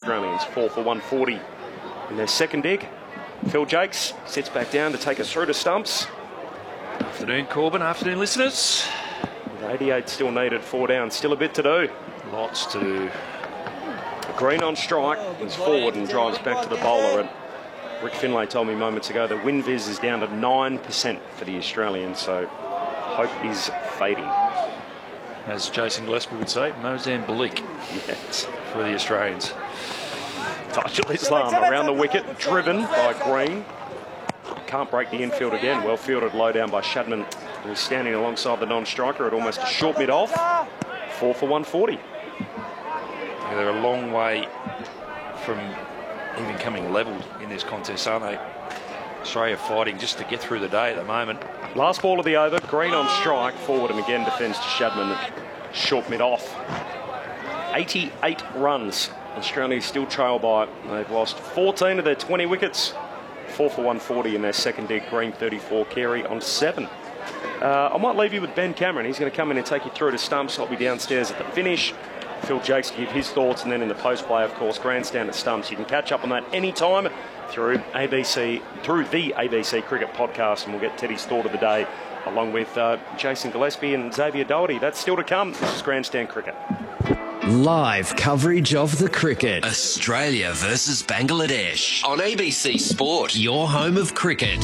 Australians, 4 for 140 in their second dig. Phil Jakes sits back down to take us through to stumps. Afternoon, Corbin. Afternoon, listeners. With 88 still needed, 4 down, still a bit to do. Lots to do. Green on strike, he's forward and drives back to the bowler. And Rick Finlay told me moments ago that WinViz is down to 9% for the Australians, so hope is fading. As Jason Gillespie would say, Mozambique for the Australians. Tajul Islam around the wicket, driven by Green. Can't break the infield again. Well fielded low down by Shadman, who's standing alongside the non-striker at almost a short mid-off. 4 for 140. Yeah, they're a long way from even coming levelled in this contest, aren't they? Australia fighting just to get through the day at the moment. Last ball of the over, Green on strike, forward and again defends to Shadman, short mid-off. 88 runs. Australia still trail by. They've lost 14 of their 20 wickets. 4 for 140 in their second dig. Green 34, Carey on 7. I might leave you with Ben Cameron. He's going to come in and take you through to stumps. I'll be downstairs at the finish. Phil Jakes to give his thoughts, and then in the post-play, of course, grandstand at stumps. You can catch up on that anytime through the ABC Cricket Podcast, and we'll get Teddy's thought of the day along with Jason Gillespie and Xavier Doherty. That's still to come. This is Grandstand Cricket. Live coverage of the cricket. Australia versus Bangladesh on ABC Sport. Your home of cricket.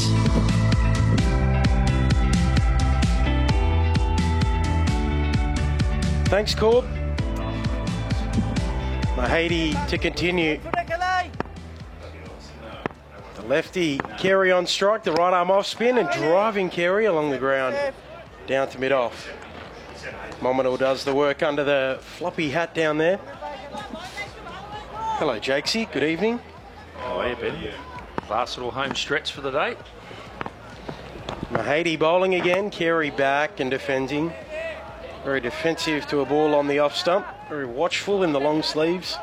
Thanks, Corb. Mahady to continue. The lefty, Carey on strike, the right arm off spin and driving Carey along the ground down to mid-off. Mominal does the work under the floppy hat down there. Hello, Jakesy. Good evening. How are you, Ben? Last little home stretch for the day. Mahady bowling again. Carey back and defending. Very defensive to a ball on the off stump. Very watchful in the long sleeves.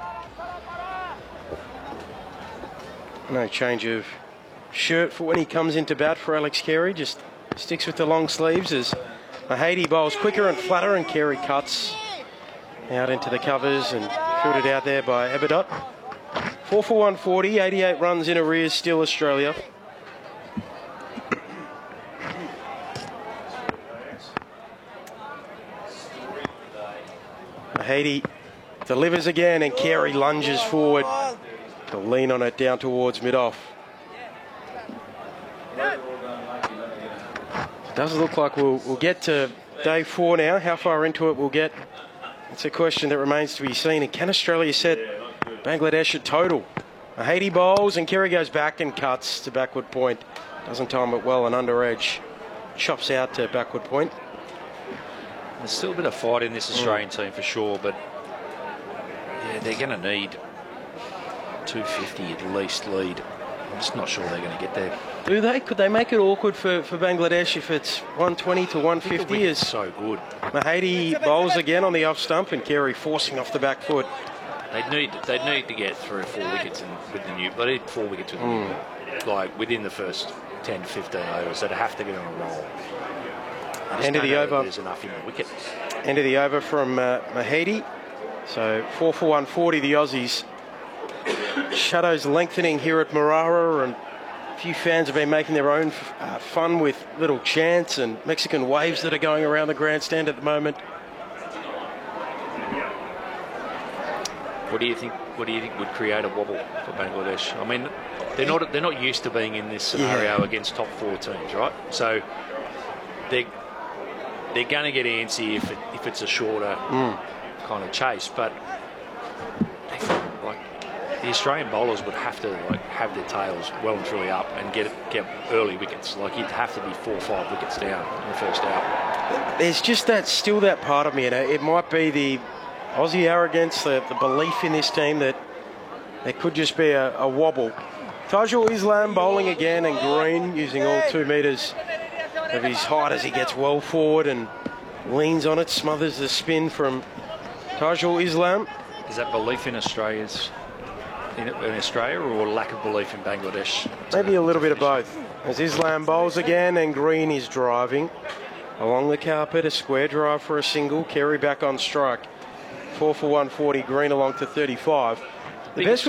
No change of shirt for when he comes into bat for Alex Carey. Just sticks with the long sleeves as Mahady bowls quicker and flatter, and Carey cuts out into the covers and fielded out there by Eberdot. 4 for 140, 88 runs in arrears still Australia. Mahady delivers again and Carey lunges forward to lean on it down towards mid-off. Does look like we'll get to day 4 now. How far into it we'll get, it's a question that remains to be seen. And can Australia set Bangladesh at total? Mahady bowls and Carey goes back and cuts to backward point. Doesn't time it well and under edge. Chops out to backward point. There's still a bit of fight in this Australian team for sure, but yeah, they're going to need 250 at least lead. I'm just not sure they're going to get there. Do they? Could they make it awkward for Bangladesh if it's 120 to 150? Is so good. Mahady bowls again on the off stump and Carey forcing off the back foot. They'd need to get 3 or 4 wickets with the new. They need 4 wickets with the new, like within the first 10 to 15 overs. They'd have to get on a roll. End of the over. There's enough in the wicket. End of the over from Mahady. So 4 for 140 the Aussies. Shadows lengthening here at Marara, and a few fans have been making their own fun with little chants and Mexican waves that are going around the grandstand at the moment. What do you think would create a wobble for Bangladesh? I mean, they're not used to being in this scenario against top 4 teams, right? So they're going to get antsy if it's a shorter kind of chase, but the Australian bowlers would have to have their tails well and truly up and get early wickets. Like, you'd have to be 4 or 5 wickets down in the first out. There's just that part of me, and it might be the Aussie arrogance, the belief in this team that there could just be a wobble. Tajul Islam bowling again, and Green using all 2 metres of his height as he gets well forward and leans on it, smothers the spin from Tajul Islam. Is that belief in Australia or lack of belief in Bangladesh? Maybe a little bit of both. As Islam bowls again and Green is driving along the carpet, a square drive for a single. Carey back on strike. 4 for 140, Green along to 35. The best